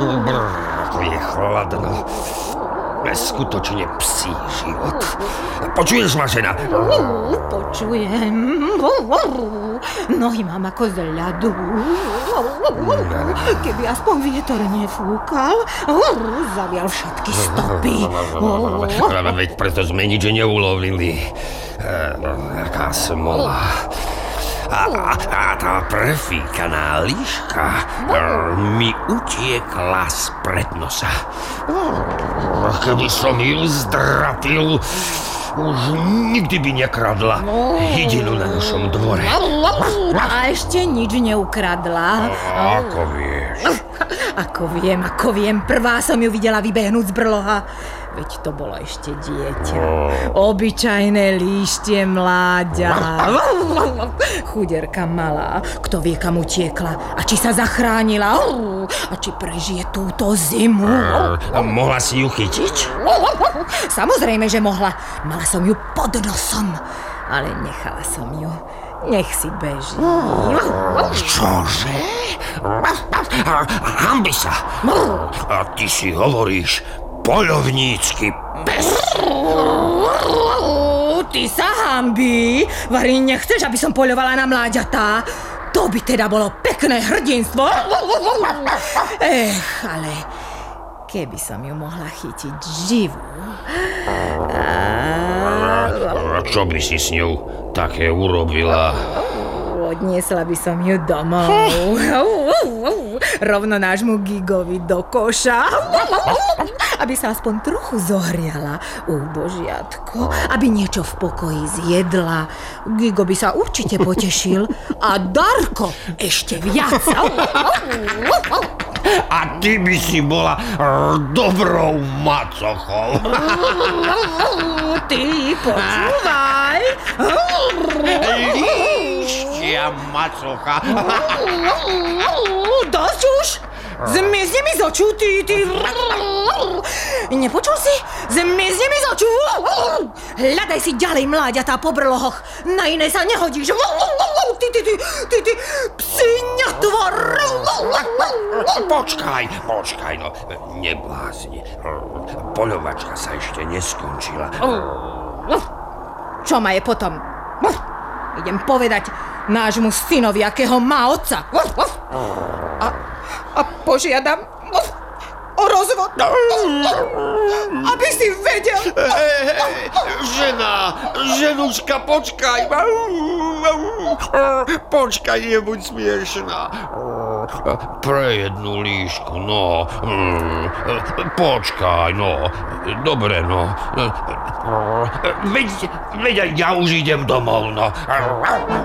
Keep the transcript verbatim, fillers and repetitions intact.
Brr, ako je chladno. Skutočne psí život. Počuješ ma, žena? Uh, počujem. Nohy mám ako z ľadu. Keby aspoň vietor nefúkal, zavial všetky stopy. Veď preto sme nič neulovili. Aká smola. A, a, a tá prefíkaná líška mi utiekla spred nosa. Keby som ju zdrapil, už nikdy by nekradla hydinu na našom dvore. A ešte nič neukradla. Ako vieš? Ako viem, ako viem. Prvá som ju videla vybehnúť z brloha. Veď to bolo ešte dieťa. Obyčajné líštie mláďa. Chuderka malá. Kto vie, kam utiekla. A či sa zachránila. A či prežije túto zimu. A mohla si ju chytiť? Samozrejme, že mohla. Mala som ju pod nosom. Ale nechala som ju. Nech si beží. Čože? Hanbi sa. A ty si hovoríš poľovnícky pes. Ty sa hanbí. Vari, nechceš, aby som poľovala na mláďatá? To by teda bolo pekné hrdinstvo. Ech, ale keby som ju mohla chytiť živú. A čo by si s ňou také urobila? Odniesla by som ju domov. Rovno nášmu Gigovi do koša. Aby sa aspoň trochu zohriala. Ú, božiatko. Aby niečo v pokoji zjedla. Gigo by sa určite potešil. A Darko ešte viac. A ty by si bola dobrou macochou. Ty počúvaj. Líštia macocha. Dosť už? Zmizne mi z očú, ty, ty. Nepočul si? Zmizne mi z očú. Hľadaj si ďalej mláďatá po brlohoch. Na iné sa nehodíš. Ty, ty, ty, ty, ty, psiňatvor. Počkaj, počkaj, no, neblázni. Poľovačka sa ešte neskončila. Čo ma je potom? Idem povedať nášmu synovi, akého má otca. A, a požiadam o rozvod. Aby si vedel. Hej, hej, žena, ženuška, počkaj. Počkaj, nebuď smiešná. Pre jednu líšku, no. Počkaj, no. Dobre, no. Veď, veď ja už idem domov, no.